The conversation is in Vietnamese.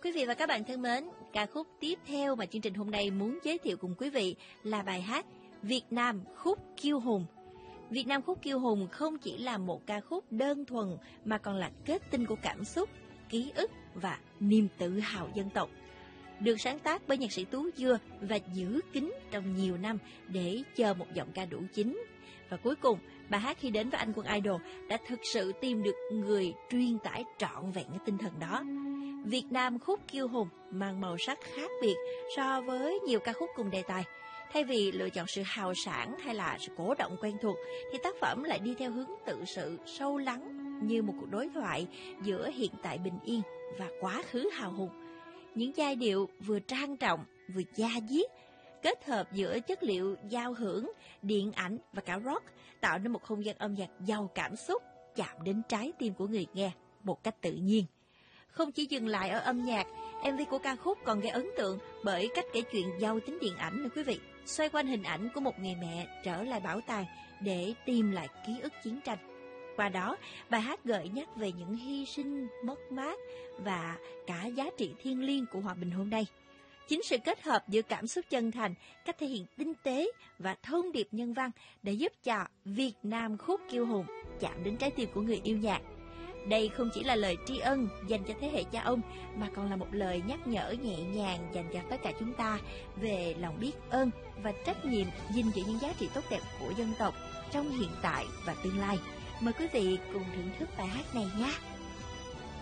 Quý vị và các bạn thân mến, ca khúc tiếp theo mà chương trình hôm nay muốn giới thiệu cùng quý vị là bài hát Việt Nam khúc kiêu hùng. Việt Nam khúc kiêu hùng không chỉ là một ca khúc đơn thuần mà còn là kết tinh của cảm xúc, ký ức và niềm tự hào dân tộc. Được sáng tác bởi nhạc sĩ Tú Dưa và giữ kín trong nhiều năm để chờ một giọng ca đủ chính. Và cuối cùng, bài hát khi đến với Anh Quân Idol đã thực sự tìm được người truyền tải trọn vẹn cái tinh thần đó. Việt Nam khúc kiêu hùng mang màu sắc khác biệt so với nhiều ca khúc cùng đề tài. Thay vì lựa chọn sự hào sảng hay là sự cổ động quen thuộc, thì tác phẩm lại đi theo hướng tự sự sâu lắng như một cuộc đối thoại giữa hiện tại bình yên và quá khứ hào hùng. Những giai điệu vừa trang trọng vừa da diết, kết hợp giữa chất liệu giao hưởng, điện ảnh và cả rock, tạo nên một không gian âm nhạc giàu cảm xúc, chạm đến trái tim của người nghe một cách tự nhiên. Không chỉ dừng lại ở âm nhạc, MV của ca khúc còn gây ấn tượng bởi cách kể chuyện giàu tính điện ảnh nữa quý vị, xoay quanh hình ảnh của một người mẹ trở lại bảo tàng để tìm lại ký ức chiến tranh. Qua đó, bài hát gợi nhắc về những hy sinh, mất mát và cả giá trị thiêng liêng của hòa bình hôm nay. Chính sự kết hợp giữa cảm xúc chân thành, cách thể hiện tinh tế và thông điệp nhân văn đã giúp cho Việt Nam khúc kiêu hùng chạm đến trái tim của người yêu nhạc. Đây không chỉ là lời tri ân dành cho thế hệ cha ông, mà còn là một lời nhắc nhở nhẹ nhàng dành cho tất cả chúng ta về lòng biết ơn và trách nhiệm gìn giữ những giá trị tốt đẹp của dân tộc trong hiện tại và tương lai. Mời quý vị cùng thưởng thức bài hát này nhé.